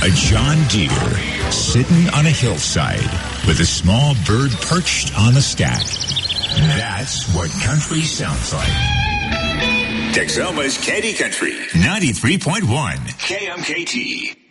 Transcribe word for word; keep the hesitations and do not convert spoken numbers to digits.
A John Deere sitting on a hillside with a small bird perched on the stack. That's what country sounds like. Texoma's Candy Country, ninety-three point one K M K T.